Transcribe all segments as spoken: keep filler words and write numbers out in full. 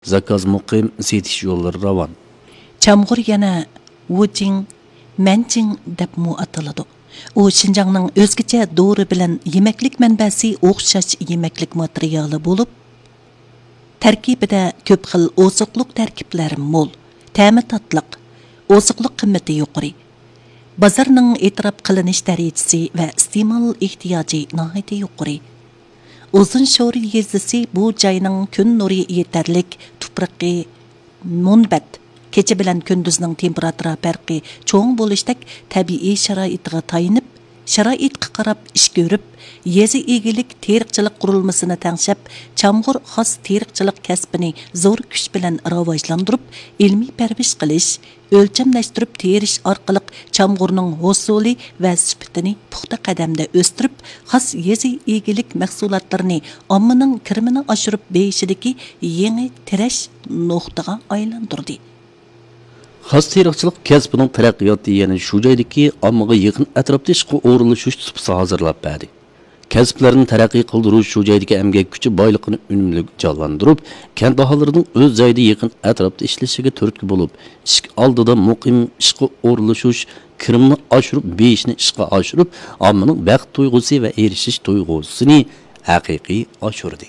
zakaz muqim setish yo'llari ravon. Chamg'ur yana Wujing, Manjing deb mu ataladi. U Şinjanning o'zgacha dori bilan yemaklik manbasi o'xshash yemaklik materiali bo'lib, tarkibida ko'p xil oziqlik tarkiblari mo'l, ta'mi tatliq, oziqlik qimmati yuqori. Bozorning e'tirof qilinish darajasi va iste'mol ehtiyoji nihoyatda yuqori. Uzun Sho'ri yezisi bu joyning kun nuri yetarlik, tuproqi munbat, kecha bilan kunduzning temperatura farqi cho'ng bo'lishdek tabiiy sharoitga tayinib, sharoitga qarab ish ko'rib, yezi egilik teriqchilik qurilmasini tangshab, Chamg'ur xos teriqchilik kasbini zo'r kuch bilan rivojlantirib, ilmiy parvish qilish, o'lchamlashtirib terish orqali Chamg'urning hosuli va sifatini puxta qadamda o'stirib, xos yezi egilik mahsulotlarini ommaning kirmini oshirib berishidagi yangi tirash nuqtaga aylantirdi. Xas teriqchilik kasbining taraqqiyoti yana shu joydagi ommaga yaqin atrofda ishga o'rinlashish tupsi hozirlab berdi. Kasblarni taraqqiy qildirish shu joydagi emgak kuchi boyligini unumli jonlantirib, kent aholilarining o'z joyida yaqin atrofda ishlashiga turtki bo'lib, ish oldida muqim ishga o'rinlashish, kirimni oshirib, beshni ishga oshirib, ommaning baxt tuyg'usi va erishish tuyg'usini haqiqiy oshirdi.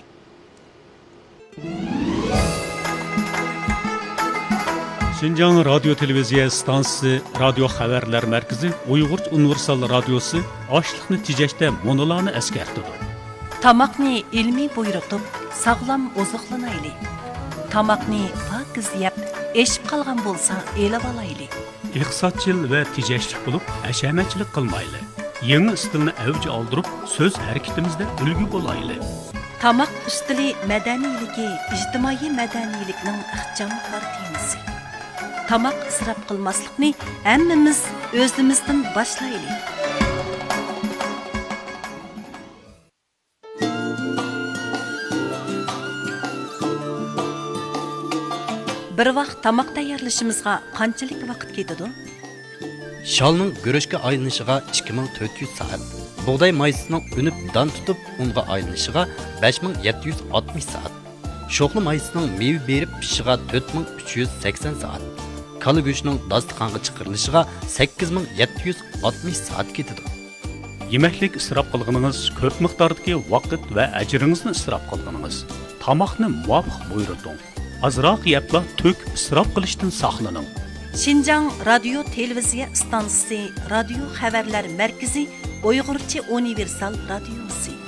Şinjan Radyo Televiziya Stansiyasi Radio Xabarlar Markazi Uyg'ur Universal Radiosi ochliqni tejashda monolarni eskartdi. Tamoqni ilmiy buyruqib, sog'lom oziqlanayli. Tamoqni pokiz yeb, eshib qolgan bo'lsa, elib olayli. Iqtisodchil va tejashlik bo'lib, hashamatchilik qilmayli. Yangi stilni avj oldirib, so'z harakatimizda ulgu bo'layli. Tamoq ustili madaniyligi, ijtimoiy madaniylikning ixcham partiyasi. Tamoq isrof qilmaslikni hammamiz o'zimizdan boshlaylik. Bir vaqt tamoq tayyorlashimizga qanchalik vaqt ketadi? Shalning guruchga aylanishiga ikki ming to'rt yuz soat, bug'doy maysining unib don tutib unga aylanishiga besh ming yetti yuz oltmish soat, sho'xli maysining meva berib pishishiga to'rt ming uch yuz sakson soat, kala go'shtining dasturxonga chiqarilishiga sakkiz ming yetti yuz oltmish soat ketadi. Yemeklik isrof qilganingiz ko'p miqdordagi vaqt va ajringizni isrof qilganingiz. Tamoqni muvofiq buyurting. Azroq yebla to'k isrof qilishdan saqlaning. Şinjan Radio Televiziya Stansiyasi Radio Xabarlar Markazi Uyg'urcha Universal Radiosi.